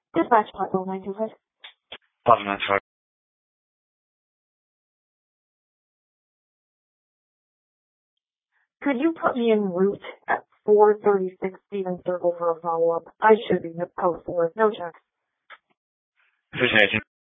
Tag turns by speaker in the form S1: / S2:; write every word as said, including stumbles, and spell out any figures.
S1: Dispatch Plateau nine two five.
S2: Plateau nine two five.
S1: Could you put me en route at four thirty-six Stevens Circle for a follow-up? I should be zip code four. No check.
S2: Vision eighteen.